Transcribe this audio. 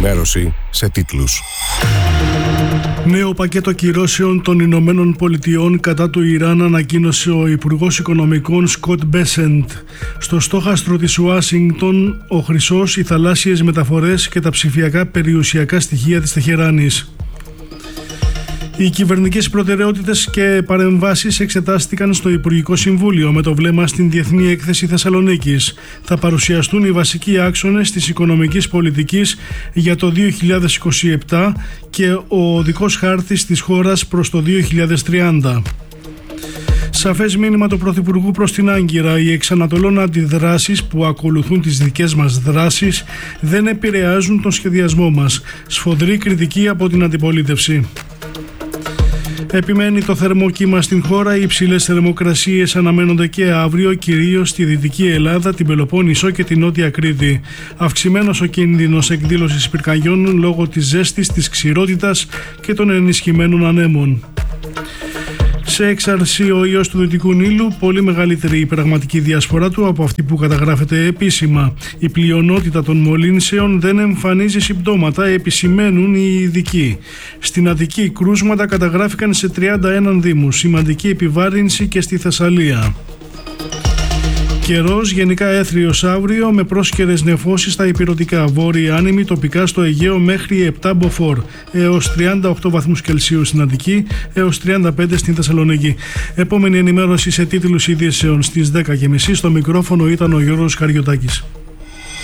ενημέρωση σε τίτλους. Νέο πακέτο κυρώσεων των Ηνωμένων Πολιτειών κατά του Ιράν ανακοίνωσε ο Υπουργός Οικονομικών Σκοτ Μπέσεντ. Στο στόχαστρο της Ουάσιγκτον, ο χρυσός, οι θαλάσσιες μεταφορές και τα ψηφιακά περιουσιακά στοιχεία της Τεχεράνης. Οι κυβερνητικές προτεραιότητες και παρεμβάσεις εξετάστηκαν στο Υπουργικό Συμβούλιο με το βλέμμα στην Διεθνή Έκθεση Θεσσαλονίκης. Θα παρουσιαστούν οι βασικοί άξονες της οικονομικής πολιτικής για το 2027 και ο οδικός χάρτης της χώρας προς το 2030. Σαφές μήνυμα του Πρωθυπουργού προς την Άγκυρα: οι εξανατολών αντιδράσεις που ακολουθούν τις δικές μας δράσεις δεν επηρεάζουν τον σχεδιασμό μας. Σφοδρή κριτική από την αντιπολίτευση. Επιμένει το θερμό κύμα στην χώρα. Οι υψηλές θερμοκρασίες αναμένονται και αύριο, κυρίως στη Δυτική Ελλάδα, την Πελοπόννησο και την Νότια Κρήτη. Αυξημένος ο κίνδυνος εκδήλωσης πυρκαγιών λόγω της ζέστης, της ξηρότητας και των ενισχυμένων ανέμων. Σε έξαρση ο ιός του Δυτικού Νείλου, πολύ μεγαλύτερη η πραγματική διασπορά του από αυτή που καταγράφεται επίσημα. Η πλειονότητα των μολύνσεων δεν εμφανίζει συμπτώματα, επισημαίνουν οι ειδικοί. Στην Αττική κρούσματα καταγράφηκαν σε 31 δήμους, σημαντική επιβάρυνση και στη Θεσσαλία. Καιρός γενικά έθριος αύριο με πρόσκαιρες νεφώσεις στα ηπειρωτικά, βόρειοι άνεμοι τοπικά στο Αιγαίο μέχρι 7 μποφόρ, έως 38 βαθμούς Κελσίου στην Αττική, έως 35 στην Θεσσαλονίκη. Επόμενη ενημέρωση σε τίτλους ειδήσεων στις 10.30. Στο μικρόφωνο ήταν ο Γιώργος Καριωτάκης.